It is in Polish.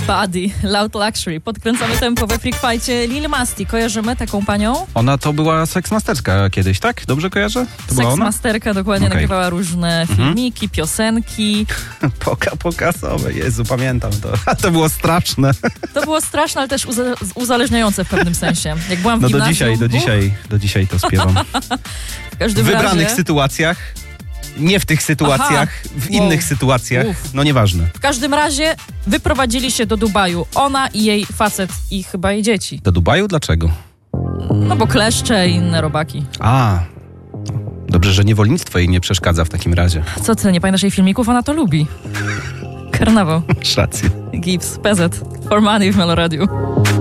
Body, Loud Luxury. Podkręcamy tempo we Freak Fightie. Lil Masti, kojarzymy taką panią? Ona to była seksmasterka kiedyś, tak? Dobrze kojarzę? To była ona? Seksmasterka, dokładnie, Okej. nagrywała różne filmiki, piosenki. Pokasowe, Jezu, pamiętam to. To było straszne. To było straszne, ale też uzależniające w pewnym sensie. Jak byłam w No gimnazjum... do dzisiaj to śpiewam. W każdym W wybranych razie, sytuacjach, nie w tych sytuacjach, w innych sytuacjach, no nieważne. w każdym razie wyprowadzili się do Dubaju. Ona i jej facet i chyba jej dzieci. Do Dubaju? Dlaczego? No bo kleszcze i inne robaki. Dobrze, że niewolnictwo jej nie przeszkadza w takim razie. Co ty, nie pamiętasz jej filmików? Ona to lubi. Karnawał. Masz rację. Gibbs, PZ. For Money w Meloradiu.